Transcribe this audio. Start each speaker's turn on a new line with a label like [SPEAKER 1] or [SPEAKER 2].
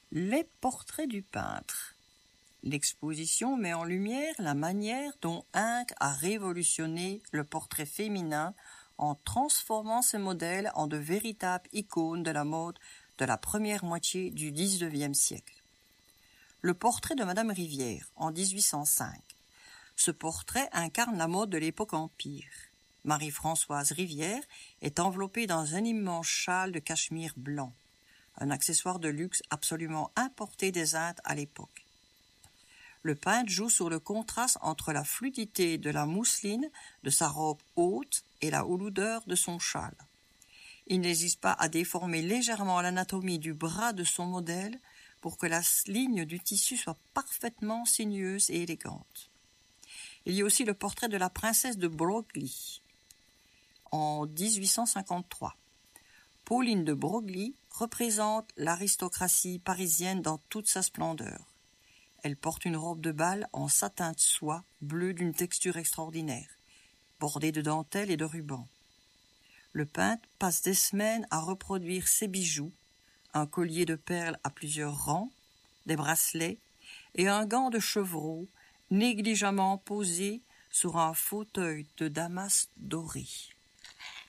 [SPEAKER 1] Les portraits du peintre. L'exposition met en lumière la manière dont Ingres a révolutionné le portrait féminin en transformant ses modèles en de véritables icônes de la mode de la première moitié du XIXe siècle. Le portrait de Madame Rivière, en 1805. Ce portrait incarne la mode de l'époque Empire. Marie-Françoise Rivière est enveloppée dans un immense châle de cachemire blanc, un accessoire de luxe absolument importé des Indes à l'époque. Le peintre joue sur le contraste entre la fluidité de la mousseline de sa robe haute et la lourdeur de son châle. Il n'hésite pas à déformer légèrement l'anatomie du bras de son modèle pour que la ligne du tissu soit parfaitement sinueuse et élégante. Il y a aussi le portrait de la princesse de Broglie en 1853. Pauline de Broglie représente l'aristocratie parisienne dans toute sa splendeur. Elle porte une robe de bal en satin de soie bleu d'une texture extraordinaire, bordée de dentelles et de rubans. Le peintre passe des semaines à reproduire ses bijoux, un collier de perles à plusieurs rangs, des bracelets et un gant de chevreau négligemment posé sur un fauteuil de damas doré.